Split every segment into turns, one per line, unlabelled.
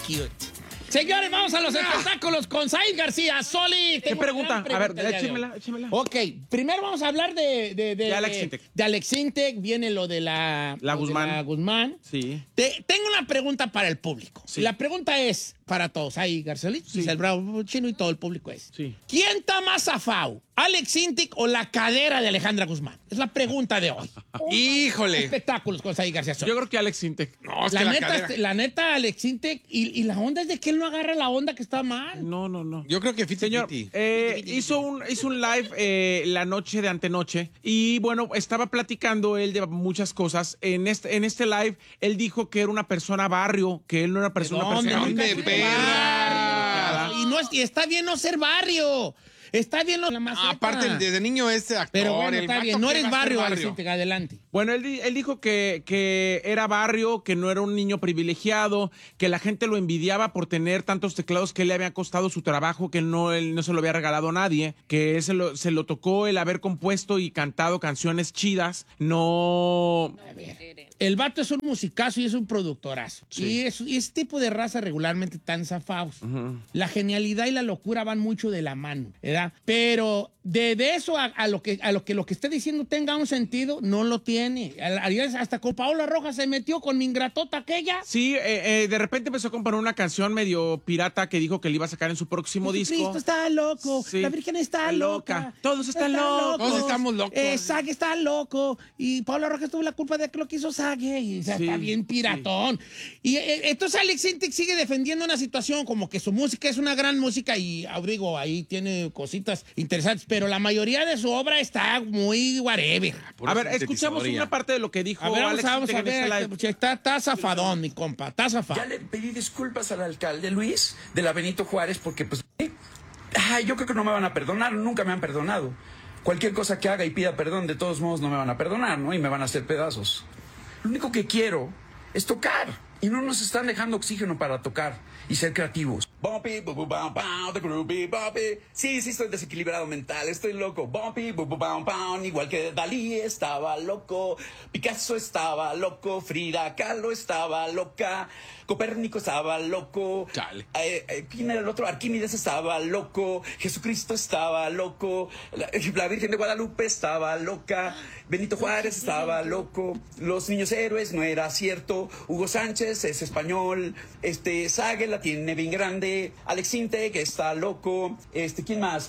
cute. Señores, vamos a los espectáculos con Said García. Soli,
¿Qué pregunta? A ver, échemela.
Ok, primero vamos a hablar de
Alex Sintek.
De Alex Sintek, viene lo de la Guzmán.
Sí.
Tengo una pregunta para el público.
Sí.
La pregunta es para todos. Ahí, Garcelito,
Sí.
el Bravo Chino y todo el público es.
Sí.
¿Quién está más zafado? ¿Alex Sintek o la cadera de Alejandra Guzmán? Es la pregunta de hoy.
¡Híjole!
Espectáculos con Said García.
Yo creo que Alex Sintek.
No, es
La
que
neta,
cadera.
la neta, Alex Sintek, y la onda es de que él no agarra la onda que está mal.
No.
Yo creo que
Señor, hizo un live la noche de antenoche y bueno, estaba platicando él de muchas cosas. En este live, él dijo que era una persona barrio, que él no era una persona
¿Dónde,
¿Dónde, perra?
Y está bien no ser barrio. Está bien la maceta.
Aparte, desde niño es actor.
Pero bueno,
el
está
vato
bien. No
que
eres
va a ser
barrio, Alex Sintek, adelante.
Bueno, él dijo que era barrio, que no era un niño privilegiado, que la gente lo envidiaba por tener tantos teclados que le había costado su trabajo, que él no se lo había regalado a nadie, que se lo tocó el haber compuesto y cantado canciones chidas. No.
A ver, el vato es un musicazo y es un productorazo.
Sí.
Y ese tipo de raza regularmente están zafados. La genialidad y la locura van mucho de la mano, ¿verdad? Pero de eso a lo que esté diciendo tenga un sentido, no lo tiene. Hasta con Paola Rojas se metió con mi ingratota aquella.
Sí, de repente empezó a componer una canción medio pirata que dijo que le iba a sacar en su próximo disco.
Cristo está loco,
Sí.
la Virgen está loca.
Todos están locos.
Todos estamos locos.
Sague está loco. Y Paola Rojas tuvo la culpa de que lo que hizo Sague. Y
Sí,
está bien piratón. Y entonces Alex Sintek sigue defendiendo una situación como que su música es una gran música y Abrigo ahí tiene cositas interesantes, pero la mayoría de su obra está muy whatever.
A ver, escuchamos una parte de lo que dijo
A ver,
Alex
vamos
Sintek
a
en este
ver.
live.
Está zafadón, mi compa. Está zafado.
Ya le pedí disculpas al alcalde Luis de la Benito Juárez porque pues yo creo que no me van a perdonar, nunca me han perdonado. Cualquier cosa que haga y pida perdón, de todos modos no me van a perdonar, ¿no? Y me van a hacer pedazos. Lo único que quiero es tocar y no nos están dejando oxígeno para tocar y ser creativos. Bumpy, bu, bu, bam, bam, the groovy, bumpy. Sí, estoy desequilibrado mental, estoy loco. Bumpy, bu, bu, bam, bam. Igual que Dalí estaba loco, Picasso estaba loco, Frida Kahlo estaba loca, Copérnico estaba loco.
Chale.
¿Quién era el otro? Arquímedes estaba loco, Jesucristo estaba loco, la Virgen de Guadalupe estaba loca, Benito Juárez estaba loco, los niños héroes no era cierto, Hugo Sánchez es español, Sague la tiene bien grande, Alex Sintek está loco, ¿quién más?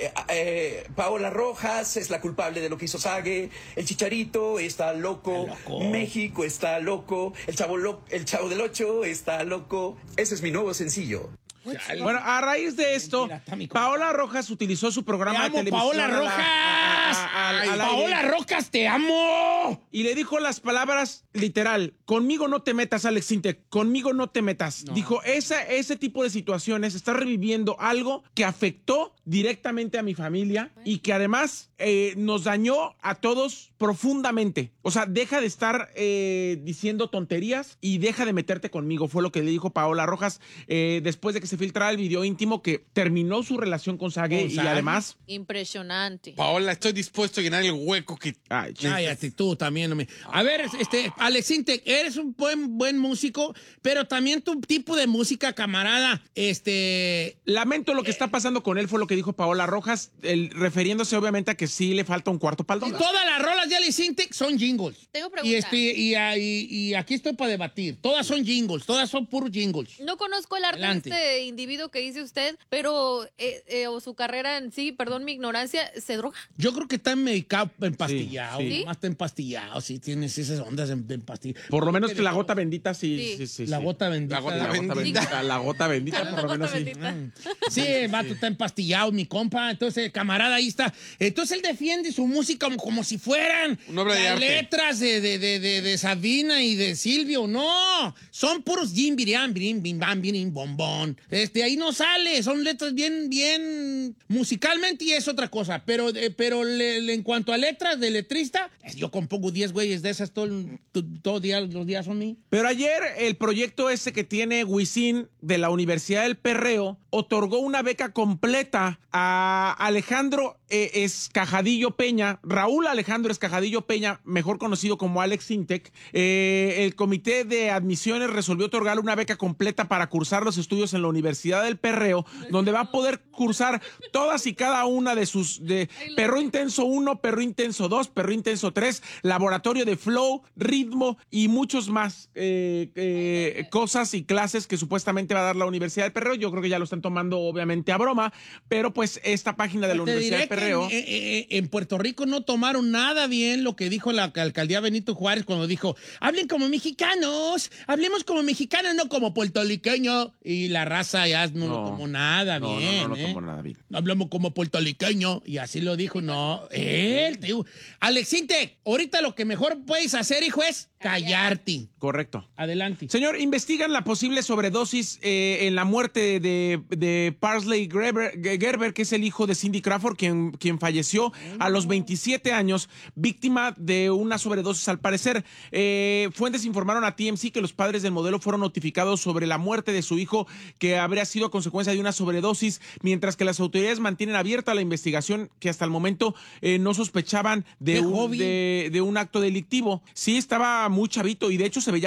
Paola Rojas es la culpable de lo que hizo Sague, el Chicharito está loco, México está loco, el Chavo del Ocho está loco. Ese es mi nuevo sencillo.
Bueno, a raíz de esto, Paola Rojas utilizó su programa de televisión.
Paola Rojas. Paola Rojas, te amo.
Y le dijo las palabras literal: conmigo no te metas, Alex Sintek, conmigo no te metas.
No.
Dijo, ese tipo de situaciones está reviviendo algo que afectó directamente a mi familia y que además nos dañó a todos profundamente. O sea, deja de estar diciendo tonterías y deja de meterte conmigo, fue lo que le dijo Paola Rojas después de que se filtrara el video íntimo que terminó su relación con Sague y además...
Impresionante.
Paola, estoy dispuesto a llenar el hueco que...
Cállate, tú también. A ver, Alex Sintek, eres un buen músico, pero también tu tipo de música, camarada,
Lamento lo que está pasando con él, fue lo que dijo Paola Rojas, refiriéndose obviamente a que sí le falta un cuarto para el dólar.
Todas las rolas de Alex Sintek son jingles.
Tengo preguntas.
Y aquí estoy para debatir. Todas son jingles, todas son puros jingles.
No conozco el arte
Adelante.
de este individuo que dice usted, pero o su carrera en sí, perdón mi ignorancia, ¿se droga?
Yo creo que está medicado, empastillado.
Sí,
sí.
Más está empastillado, sí, tienes esas ondas de empastillado.
Por lo menos que la gota bendita sí.
La gota bendita.
La gota
La gota bendita, la gota bendita, por lo
gota
menos sí.
bendita.
Sí, el vato está empastillado, mi compa. Entonces, el camarada ahí está. Entonces, él defiende su música como si fueran
Una obra de
las
arte.
letras de Sabina y de Silvio. No, son puros jim, biriam, birim, bim, bam, birim, bombón. Ahí no sale. Son letras bien musicalmente y es otra cosa. Pero en cuanto a letras de letrista, yo compongo 10 güeyes de esas los días son míos.
Pero ayer el proyecto ese que tiene Wisin de la Universidad del Perreo otorgó una beca completa a Alejandro Escajadillo Peña, Raúl Alejandro Escajadillo Peña, mejor conocido como Alex Sintek, el comité de admisiones resolvió otorgarle una beca completa para cursar los estudios en la Universidad del Perreo, donde va a poder cursar todas y cada una de sus Perro Intenso 1, Perro Intenso 2, Perro Intenso 3, laboratorio de flow, ritmo y muchos más cosas y clases que supuestamente va a dar la Universidad del Perreo. Yo creo que ya lo están tomando obviamente a broma, pero pues esta página de la Universidad del Perreo...
En Puerto Rico no tomaron nada bien lo que dijo la alcaldía Benito Juárez cuando dijo, hablen como mexicanos, hablemos como mexicanos, no como puertorriqueños. Y la raza ya no lo tomó nada bien.
No tomó nada bien.
Hablamos como puertorriqueño y así lo dijo, no, él, te digo. Alexinte, ahorita lo que mejor puedes hacer, hijo, es callarte.
Correcto.
Adelante.
Señor, investigan la posible sobredosis en la muerte de Parsley Gerber, que es el hijo de Cindy Crawford, quien falleció a los 27 años, víctima de una sobredosis al parecer. Fuentes informaron a TMZ que los padres del modelo fueron notificados sobre la muerte de su hijo, que habría sido a consecuencia de una sobredosis, mientras que las autoridades mantienen abierta la investigación, que hasta el momento no sospechaban de un acto delictivo. Sí, estaba muy chavito y de hecho se veía